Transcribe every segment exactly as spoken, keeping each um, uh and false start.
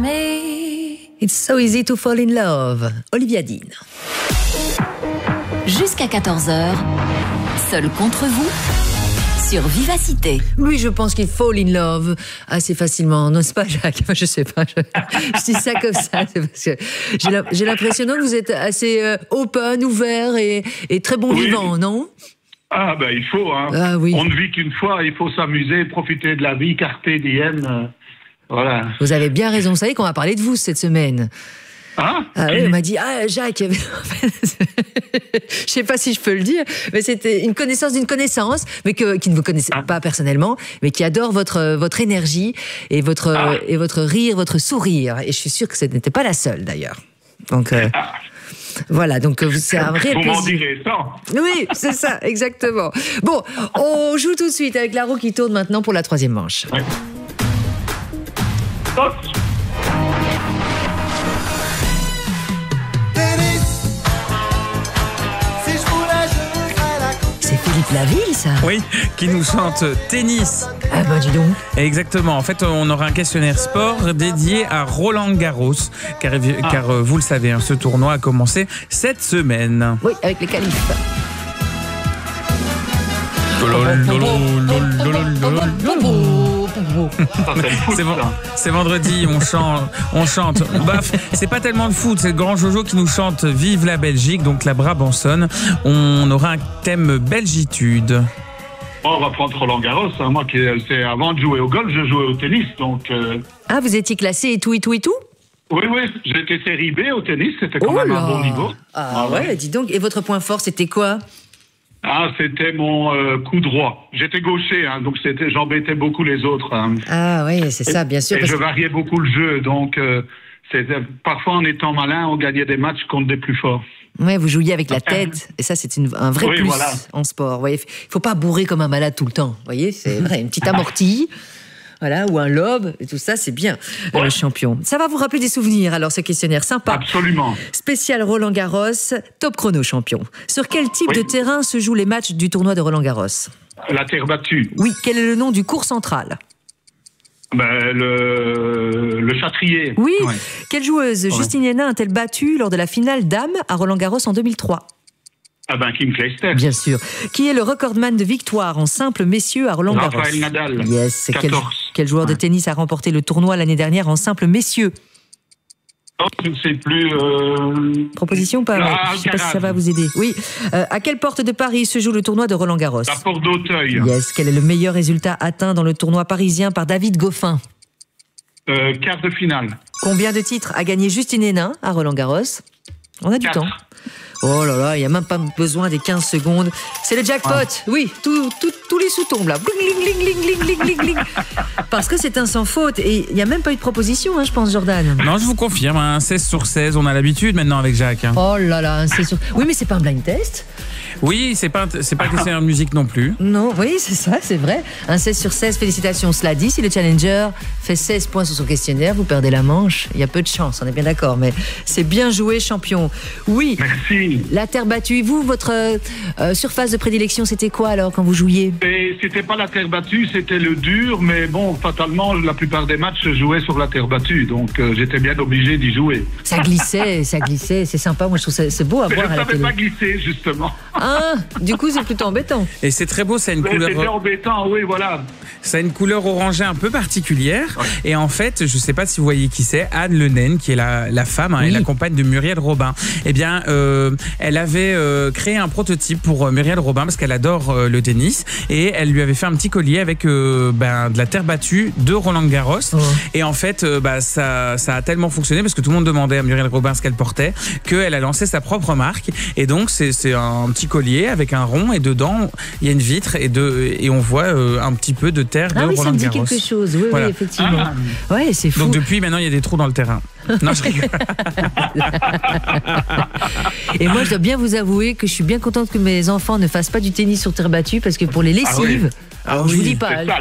me. It's so easy to fall in love. Olivia Dean. Jusqu'à quatorze heures, seul contre vous, sur Vivacité. Oui, je pense qu'il fall in love assez facilement, n'est-ce pas, Jacques? Je sais pas, je, je dis ça comme ça, c'est parce que j'ai, la, j'ai l'impression que vous êtes assez euh, open, ouvert et, et très bon oui. vivant, non? Ah ben il faut, hein. Ah, oui. On ne vit qu'une fois, il faut s'amuser, profiter de la vie, carpe diem, euh, voilà. Vous avez bien raison, vous savez qu'on va parler de vous cette semaine. Ah, ah oui, on m'a dit, ah Jacques, je sais pas si je peux le dire, mais c'était une connaissance d'une connaissance, mais que, qui ne vous connaissait ah. pas personnellement, mais qui adore votre, votre énergie et votre, ah. et votre rire, votre sourire. Et je suis sûre que ce n'était pas la seule d'ailleurs. Donc, euh, ah. voilà, donc c'est un vrai Vous plaisir. m'en direz ça. Oui, c'est ça, exactement. Bon, on joue tout de suite avec la roue qui tourne maintenant pour la troisième manche. Ouais. Stop. Philippe Laville, ça? Oui, qui nous chante Tennis. Ah ben dis donc. Exactement. En fait, on aura un questionnaire sport dédié à Roland Garros, car, ah. car vous le savez, hein, ce tournoi a commencé cette semaine. Oui, avec les qualifs. C'est, bon, c'est vendredi, on chante, on chante. Baf, c'est pas tellement le foot, c'est le grand Jojo qui nous chante Vive la Belgique, donc la Brabançonne. On aura un thème belgitude. Bon, on va prendre Roland Garros. Hein. Moi, qui, c'est avant de jouer au golf, je jouais au tennis, donc. Euh... Ah, vous étiez classé et tout et tout et tout? Oui, oui, j'étais série B au tennis, c'était quand oh même là. un bon niveau. Ah, ah ouais, ouais, dis donc. Et votre point fort, c'était quoi? Ah, c'était mon euh, coup droit. J'étais gaucher, hein, donc c'était, j'embêtais beaucoup les autres. Hein. Ah oui, c'est ça, bien sûr. Et parce je que... variais beaucoup le jeu, donc euh, c'était, parfois en étant malin, on gagnait des matchs contre des plus forts. Ouais, vous jouiez avec la tête, et ça c'est une, un vrai oui, plus voilà. en sport. Vous voyez, il faut pas bourrer comme un malade tout le temps. Vous voyez, c'est vrai, une petite amortie. Voilà, ou un lobe, et tout ça, c'est bien, ouais. euh, champion. Ça va vous rappeler des souvenirs, alors, ce questionnaire sympa. Absolument. Spécial Roland Garros, top chrono, champion. Sur quel type oui. de terrain se jouent les matchs du tournoi de Roland Garros? La terre battue. Oui, quel est le nom du court central? Ben, le, le Châtrier. Oui, ouais. Quelle joueuse ouais. Justine Hénin a-t-elle battue lors de la finale dames à Roland Garros en deux mille trois? Ah ben, Kim Clijsters. Bien sûr. Qui est le recordman de victoire en simple messieurs à Roland Garros? Rafael Nadal. Yes. Quel, quel joueur ouais. de tennis a remporté le tournoi l'année dernière en simple messieurs? Oh, je ne sais plus. Euh... Proposition ou pas? Ah, je ne sais pas si ça va vous aider. Oui. Euh, à quelle porte de Paris se joue le tournoi de Roland Garros? La porte d'Auteuil. Yes. Quel est le meilleur résultat atteint dans le tournoi parisien par David Goffin? euh, Quart de finale. Combien de titres a gagné Justine Hénin à Roland Garros? On a du Quatre. temps. Oh là là, il n'y a même pas besoin des quinze secondes. C'est le jackpot. Ouais. Oui, tout, tout, tous les sous tombent là. Bling, bling, bling, bling, bling, bling, bling. Parce que c'est un sans faute. Et il n'y a même pas eu de proposition, hein, je pense, Jordan. Non, je vous confirme, un seize sur seize, on a l'habitude maintenant avec Jacques. Hein. Oh là là, un seize sur... Oui, mais c'est pas un blind test. Oui, c'est pas, c'est pas questionnaire de musique non plus. Non, oui, c'est ça, c'est vrai. Un seize sur seize, félicitations. Cela dit, si le challenger fait seize points sur son questionnaire, vous perdez la manche. Il y a peu de chance, on est bien d'accord. Mais c'est bien joué, champion. Oui. Merci. La terre battue. Vous, votre euh, surface de prédilection, c'était quoi alors quand vous jouiez? Et c'était pas la terre battue, c'était le dur. Mais bon, fatalement, la plupart des matchs se jouaient sur la terre battue. Donc euh, j'étais bien obligé d'y jouer. Ça glissait, ça glissait. C'est sympa. Moi, je trouve ça c'est beau à mais voir à la télé. Je ne savais pas glisser, justement. Ah, du coup, c'est plutôt embêtant. Et c'est très beau, ça a une mais couleur. C'était embêtant, oui, voilà. Ça a une couleur orangée un peu particulière. Ouais. Et en fait, je ne sais pas si vous voyez qui c'est, Anne Le Naine, qui est la, la femme, hein, oui. et la compagne de Muriel Robin. Eh bien, euh, elle avait euh, créé un prototype pour euh, Muriel Robin parce qu'elle adore euh, le tennis. Et elle lui avait fait un petit collier avec euh, ben, de la terre battue de Roland Garros. Oh. Et en fait, euh, bah, ça, ça a tellement fonctionné parce que tout le monde demandait à Muriel Robin ce qu'elle portait qu'elle a lancé sa propre marque. Et donc, c'est, c'est un petit collier avec un rond et dedans, il y a une vitre et, de, et on voit euh, un petit peu de terre de ah oui, Roland Garros. Ça me dit quelque chose, oui, voilà. oui, effectivement. Ah. Ouais, c'est fou. Donc depuis, maintenant, il y a des trous dans le terrain. Non, je rigole. Et moi, je dois bien vous avouer que je suis bien contente que mes enfants ne fassent pas du tennis sur terre battue parce que pour les lessives, ah oui. alors, ah je oui. vous dis pas, sale,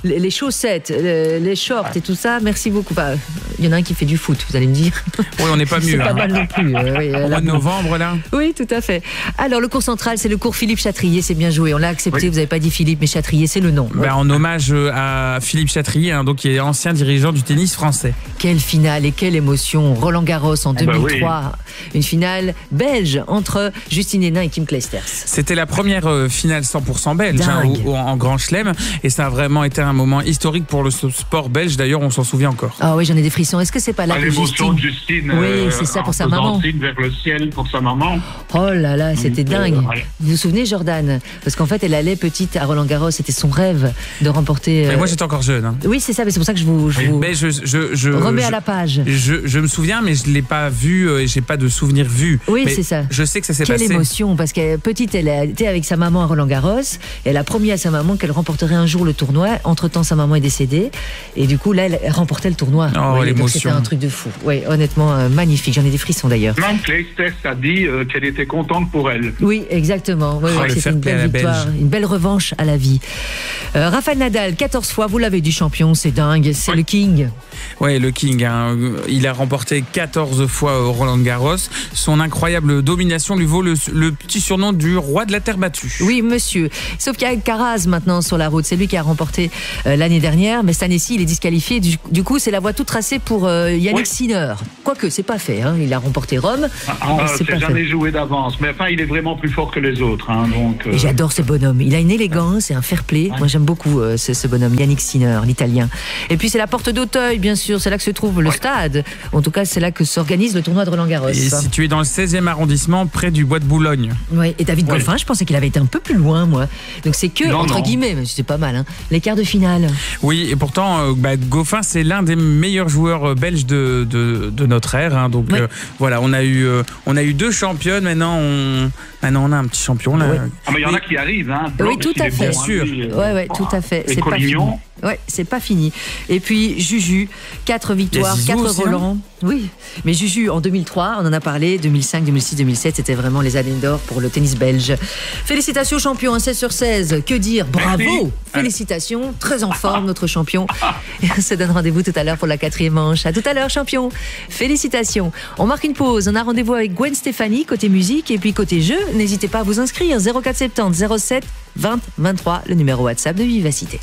les, les chaussettes, les, les shorts et tout ça, merci beaucoup. Bah, il y en a un qui fait du foot, vous allez me dire. Oui, on n'est pas mieux. C'est hein. pas mal non plus. Euh, oui, Au mois de novembre, là. Oui, tout à fait. Alors, le cours central, c'est le cours Philippe Chatrier, c'est bien joué. On l'a accepté, oui. Vous n'avez pas dit Philippe, mais Chatrier, c'est le nom. Ben, ouais. En hommage à Philippe Chatrier, hein, donc, qui est ancien dirigeant du tennis français. Quelle finale et quelle émotion. Roland Garros en deux mille trois. Bah oui. Une finale belge entre Justine Henin et Kim Clijsters. C'était la première euh, finale cent pour cent belge hein, au, au, en Grand Chelem. Et ça a vraiment été un moment historique pour le sport belge. D'ailleurs, on s'en souvient encore. Ah oui, j'en ai des frissons. Est-ce que c'est pas là ah, que l'émotion Justine... de Justine Oui, euh, c'est ça pour sa maman. Signe vers le ciel pour sa maman. Oh là là, c'était Donc, dingue. Euh, ouais. Vous vous souvenez, Jordan? Parce qu'en fait, elle allait petite à Roland Garros. C'était son rêve de remporter. Euh... Mais moi, j'étais encore jeune. Hein. Oui, c'est ça. Mais c'est pour ça que je vous, je vous mais je, je, je, remets je, à la page. Je, je me souviens, mais je l'ai pas vu et j'ai pas de souvenir vu. Oui, mais c'est ça. Je sais que ça s'est Quelle passé. Quelle émotion, parce que petite, elle était avec sa maman à Roland Garros. Et elle a promis à sa maman qu'elle remporterait un jour le tournoi. Entre-temps, sa maman est décédée. Et du coup, là, elle remportait le tournoi. Oh, oui, l'émotion. C'était un truc de fou. Oui, honnêtement, euh, magnifique. J'en ai des frissons d'ailleurs. Même Clijsters a dit euh, qu'elle était contente pour elle. Oui, exactement. Oui, oh, oui, c'était une belle victoire, une belle revanche à la vie. Euh, Rafael Nadal, quatorze fois, vous l'avez dit, champion, c'est dingue. C'est oui. le King. Oui, le King. Hein. Il a remporté quatorze fois Roland Garros. Son incroyable domination lui vaut le, le petit surnom du roi de la terre battue. Oui, monsieur. Sauf qu'il y a Caraz maintenant sur la route. C'est lui qui a remporté euh, l'année dernière, mais cette année-ci, il est disqualifié. Du, du coup, c'est la voie toute tracée pour euh, Yannick oui. Sinner. Quoique, c'est pas fait. Hein. Il a remporté Rome. Ah, ah, c'est, c'est jamais fait. Joué d'avance. Mais enfin, il est vraiment plus fort que les autres. Hein, donc, euh... Et j'adore ce bonhomme. Il a une élégance et un fair play. Ouais. Moi, j'aime beaucoup euh, ce, ce bonhomme, Yannick Sinner, l'italien. Et puis, c'est la porte d'Auteuil, bien sûr. C'est là que se trouve le ouais. stade. En tout cas, c'est là que s'organise le tournoi de Roland Garros. Et situé dans le seizième arrondissement, près du bois de Boulogne. Oui, et David ouais. Goffin, je pensais qu'il avait été un peu plus loin, moi. Donc, c'est que, non, entre non. guillemets, mais c'est pas mal, hein, les quarts de finale. Oui, et pourtant, euh, bah, Goffin, c'est l'un des meilleurs joueurs belges de, de, de notre ère. Hein, donc, ouais. euh, voilà, on a, eu, euh, on a eu deux championnes. Maintenant, on, maintenant, on a un petit champion. Là. Ouais. Ah, mais il y en a qui arrivent. Hein. Oui, tout à fait. Bien sûr. Oui, ouais, tout à fait. Et c'est Collignon. pas fini. Ouais, c'est pas fini. Et puis Juju, quatre victoires, quatre Roland. Oui, mais Juju en deux mille trois, on en a parlé, deux mille cinq, deux mille six, deux mille sept, c'était vraiment les années d'or pour le tennis belge. Félicitations champion, un seize sur seize. Que dire? Bravo. Merci. Félicitations, très en forme notre champion. Et on se donne rendez-vous tout à l'heure pour la quatrième manche. À tout à l'heure champion. Félicitations. On marque une pause, on a rendez-vous avec Gwen Stéphanie côté musique et puis côté jeu, n'hésitez pas à vous inscrire zéro quatre soixante-dix zéro sept vingt vingt-trois, le numéro WhatsApp de Vivacité.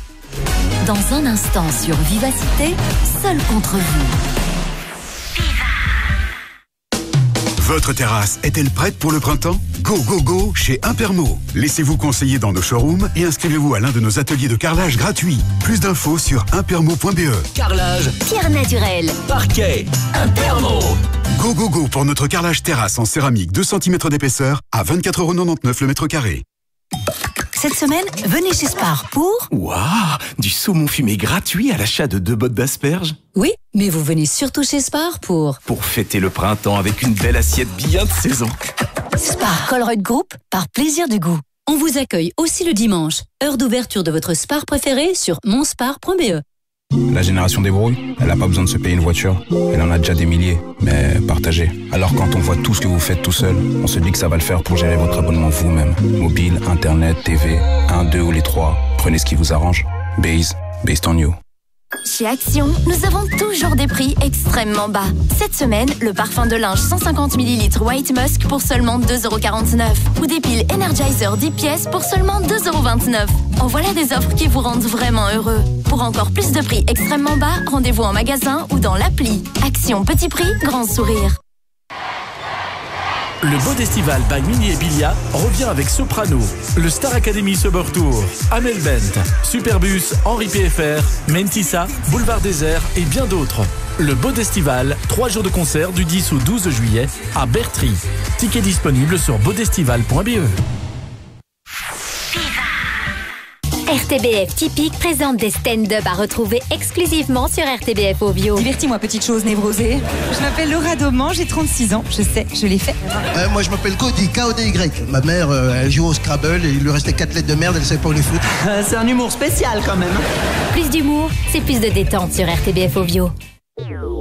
Dans un instant sur Vivacité, seul contre vous. Votre terrasse est-elle prête pour le printemps? Go, go, go chez Impermo. Laissez-vous conseiller dans nos showrooms et inscrivez-vous à l'un de nos ateliers de carrelage gratuits. Plus d'infos sur impermo point b e. Carrelage, pierre naturelle, parquet, Impermo. Go, go, go pour notre carrelage terrasse en céramique deux centimètres d'épaisseur à vingt-quatre euros quatre-vingt-dix-neuf le mètre carré. Cette semaine, venez chez Spar pour... Waouh, du saumon fumé gratuit à l'achat de deux bottes d'asperges. Oui, mais vous venez surtout chez Spar pour... Pour fêter le printemps avec une belle assiette bien de saison. Spar Colruyt Group, par plaisir du goût. On vous accueille aussi le dimanche. Heure d'ouverture de votre Spar préféré sur monspar point b e. La génération des brouilles, elle n'a pas besoin de se payer une voiture. Elle en a déjà des milliers, mais partagée. Alors quand on voit tout ce que vous faites tout seul, on se dit que ça va le faire pour gérer votre abonnement vous-même. Mobile, internet, T V, un, deux ou les trois. Prenez ce qui vous arrange. Base, based on you. Chez Action, nous avons toujours des prix extrêmement bas. Cette semaine, le parfum de linge cent cinquante millilitres White Musk pour seulement deux euros quarante-neuf. Ou des piles Energizer dix pièces pour seulement deux euros vingt-neuf. En voilà des offres qui vous rendent vraiment heureux. Pour encore plus de prix extrêmement bas, rendez-vous en magasin ou dans l'appli. Action petit prix, grand sourire. Le Bodestival by Mini et Bilia revient avec Soprano, le Star Academy Summer Tour, Amel Bent, Superbus, Henri P F R, Mentissa, Boulevard Désert et bien d'autres. Le Bodestival, trois jours de concert du dix au douze juillet à Bertry. Tickets disponibles sur bodestival point b e. R T B F Typique présente des stand-up à retrouver exclusivement sur R T B F Ovio. Divertis-moi, petite chose névrosée. Je m'appelle Laura Dauman, j'ai trente-six ans. Je sais, je l'ai fait. Euh, moi, je m'appelle Cody, K O D Y. Ma mère, euh, elle joue au Scrabble et il lui restait quatre lettres de merde, elle savait pas où les foutre. Euh, c'est un humour spécial quand même. Plus d'humour, c'est plus de détente sur R T B F Ovio.